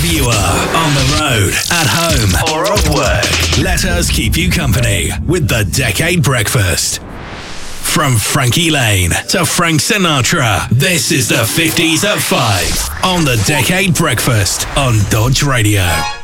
Wherever you are, on the road, at home, or at work, let us keep you company with the Decade Breakfast. From Frankie Lane to Frank Sinatra, this is the 50s at 5 on the Decade Breakfast on Dodge Radio.